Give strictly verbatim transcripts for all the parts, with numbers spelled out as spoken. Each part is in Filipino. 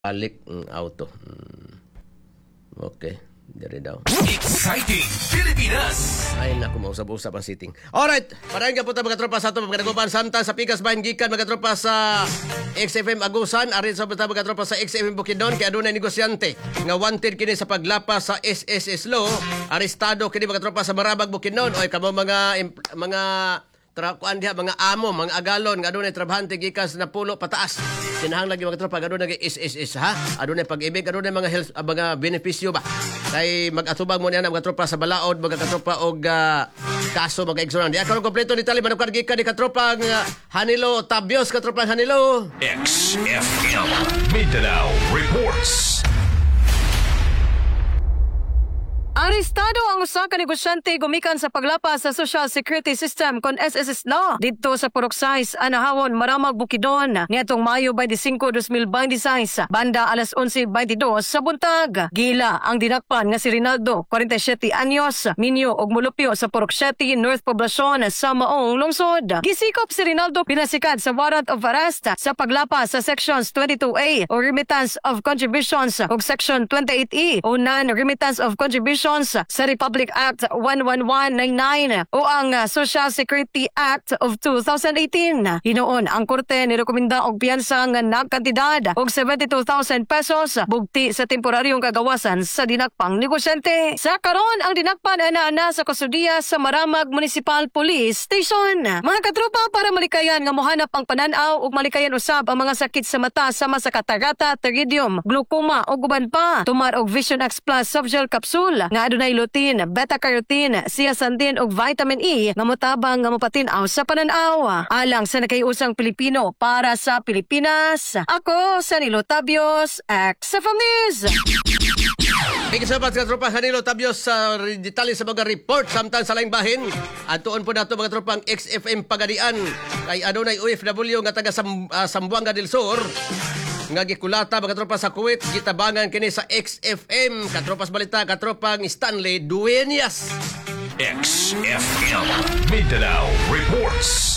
balik ang auto. Hmm. Okay, dire daw. Exciting Pilipinas! Ay, naku, mausap-usap ang sitting. Alright, parahin ka po ta mga tropa sa ito, mga nagupan samtang sa Pikas Bahin Gikan, mga tropa sa X F M Agusan, arin sa mga mga tropa sa X F M Bukidnon, kaya doon ay negosyante nga wanted kini sa paglapas sa S S S Law, arestado kini mga tropa sa Marabag Bukidnon, oy kamo mga mga tra kuan diha mga amo, mga agalon nga adunay trabahante gikan sa napulo pataas. Kinahang lagi mga tropa adunay S S S ha. Adunay pag-ibig, adunay mga health, uh, mga benepisyo ba. Kay mag-atubag mo niya mga tropa sa balaod, mga katropa og uh, kaso mga igsoran. Di ako kompleto ni tali manukar gikan ni katropa nga Hanilo Tabios, katropa Hanilo. X F M Mindanao Reports. Arestado ang usa ka negosyante gumikan sa paglapas sa Social Security System kon S S S Law didto sa Puruksais, Anahawon, Maramag, Bukidnon niadtong Mayo twenty-five, twenty twenty-six banda alas eleven twenty-two sa buntag. Gila ang dinakpan nga si Rinaldo, forty-seven anyos, minyo og mulupyo sa Purukseti, North Poblacion sa maong lungsod. Gisikop si Rinaldo pinasikat sa warrant of arrest sa paglapas sa Sections twenty-two A o Remittance of Contributions ug Section twenty-eight E o Non-Remittance of Contributions sa Republic Act one one one nine nine o ang Social Security Act of two thousand eighteen. Hinoon ang korte nirekomenda og piyansa nga nagkantidad og seventy-two thousand pesos bugti sa temporaryong kagawasan sa dinakpang negosyante. Sa karon ang dinakpan ana-ana sa kustudiya sa Maramag Municipal Police Station. Mga katropa, para malikayan nga mohanap ang pananaw ug malikayan usab ang mga sakit sa mata sama sa katarata, pterygium, glaucoma ug uban pa. Tumar og Vision X Plus Softgel Capsule nga adunay lutein, beta-carotene, zeaxanthin ug vitamin E nga motabang nga mopatinaw sa pananaw. Alang sa nakaiusang Pilipino para sa Pilipinas. Ako sa Nilo Tabios, X F M News. Thank you so much, mga tropa. Hanilo Tabios sa uh, detalye sa mga report samtang sa laing bahin. At tuon po nato mga tropang X F M Pagadian kay adunay O F W nga taga Sam, uh, Sambuanga del Sur nga gikulata mga tropa sa Kuwait, gitabangan kini sa X F M. Katropas balita, katropang Stanley Dueñas. X F M Mindanao Reports.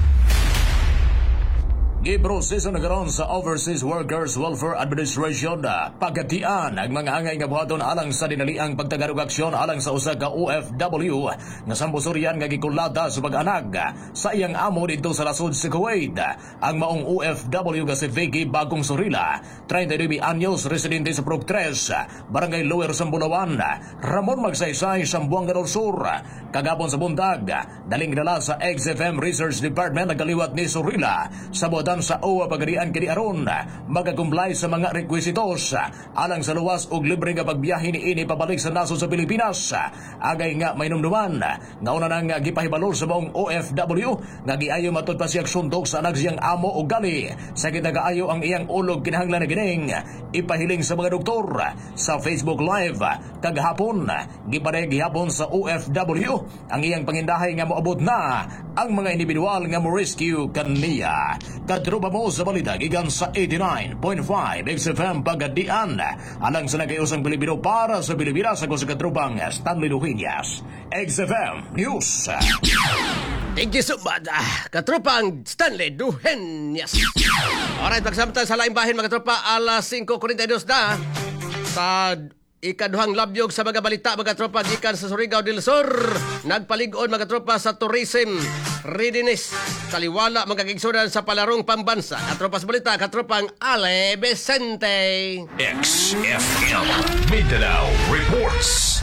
Giproseso na karon sa Overseas Workers Welfare Administration na pagatian ang mga angay nga buhaton alang sa dinaliang pagtagarog aksyon alang sa usa ka O F W nga sambusuryan nga gikulata sa pag-anag sa iyang amo dito sa lasod sa Kuwait. Ang maong O F W nga si Vicky Bagong Surila, thirty-nine anyos, residente sa Purok tres, Barangay Lower Sambulawan, Ramon Magsaysay, Sambuanga del Sur. Kagapon sa buntag, daling dala sa X F M Research Department nagkaliwat ni Surila sa buwatan sa O A Pagadian kini aron magakumplay sa mga requisitos alang sa luwas og libre nga pagbiyahe ni ini pabalik sa nasod sa Pilipinas. Agay nga may numduman nga una nang gipahibalor sa maong O F W nga giayo matud pa siyang sundok sa anak siyang amo og gali. Sakit na kaayo ang iyang ulog kinahanglan na gining ipahiling sa mga doktor. Sa Facebook Live kagahapon gipaday gihapon sa O F W ang iyang pangindahay nga moabot na ang mga individual nga mo rescue kaniya. Katrupa mo sa balita gikan sa eighty-nine point five X F M Pagadian alang sa nagayusang Pilipino para sa Pilipinas. Ako sa katrupang Stanley Dueñas, X F M News. Thank you so much, ah, katropang Stanley Dueñas. Alright, magsamta sa laing bahin mga katropa, alas five forty-two na sa ikaduhang labyog sa mga balita mga tropa gikan sa Surigao del Sur. Nagpalig-on mga tropa sa tourism readiness taliwala mga kigsunan sa palarong pambansa. Katropas balita, katropang Ale Vicente. X F M Mindanao Reports.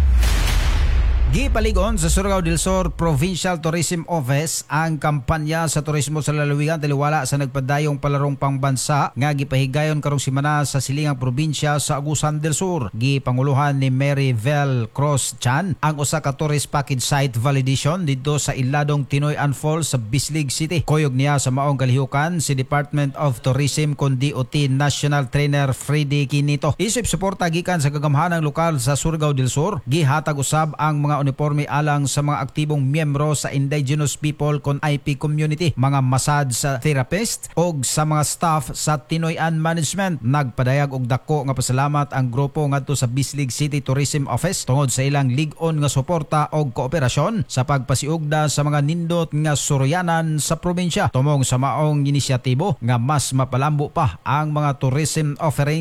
Gipalig-on sa Surigao del Sur Provincial Tourism Office ang kampanya sa turismo sa lalawigan taliwala sa nagpadayong palarong pangbansa nga gipahigayon karong semana sa silingang probinsya sa Agusan del Sur. Gipanguluhan ni Mary Vel Cross Chan ang usa ka tourist package site validation dito sa Iladong Tinoy Falls sa Bislig City. Koyog niya sa maong kalihukan si Department of Tourism kon D O T National Trainer Freddy Quinito. Isip suporta gikan sa kagamhanang lokal sa Surigao del Sur. Gihatag usab ang mga uniforme alang sa mga aktibong miyembro sa indigenous people kon I P community, mga massage therapist o sa mga staff sa Tinoy-an Management. Nagpadayag og dako nga pasalamat ang grupo ngadto sa Bislig City Tourism Office tungod sa ilang lig-on nga suporta og kooperasyon sa pagpasiugda sa mga nindot nga suryanan sa probinsya tumong sa maong inisyatibo nga mas mapalambo pa ang mga tourism offering